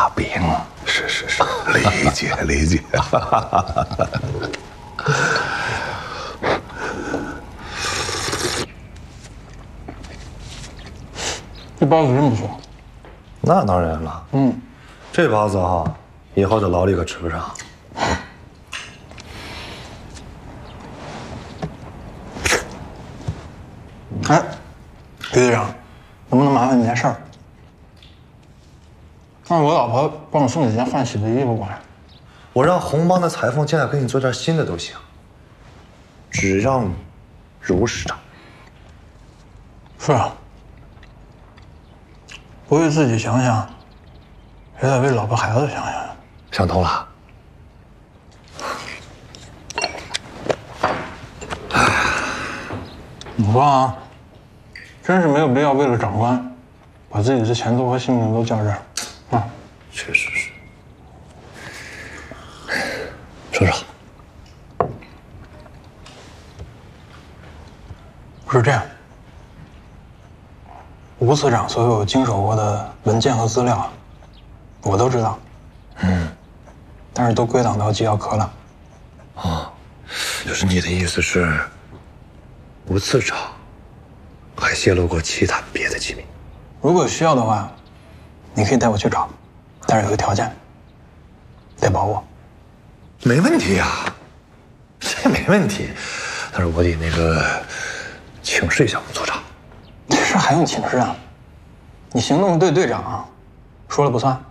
大饼。 是，理解理解。 这包子真不错。 那当然了，这包子哈，以后在牢里可吃不上。 哎，于队长，能不能麻烦你件事儿？让我老婆帮我送几件换洗的衣服过来。 我让红帮的裁缝进来给你做件新的都行，只要你如实偿。 是啊，不为自己想想，也得为老婆孩子想想。 想通了。 你说啊，真是没有必要为了长官，把自己的前途和性命都较这儿啊！ 确实是。说说。 是这样，吴次长所有经手过的文件和资料，我都知道。但是都归档到纪要科了。 哦，就是你的意思是，吴次长还泄露过其他别的机密？ 如果有需要的话，你可以带我去找，但是有个条件，得保我。 没问题呀，这没问题。但是我得那个请示一下吴组长。 这事还用请示啊？你行动队队长，说了不算。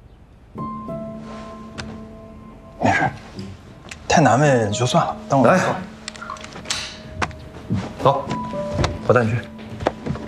没事，太难为就算了，等我来说。 走，我带你去。